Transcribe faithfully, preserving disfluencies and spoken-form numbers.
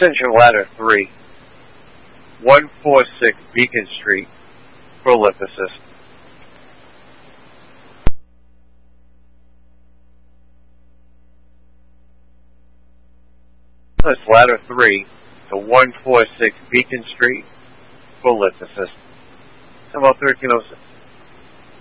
Extension ladder three, one forty-six Beacon Street for lift assist. That's ladder three to one forty-six Beacon Street for lift assist. About thirteen oh six.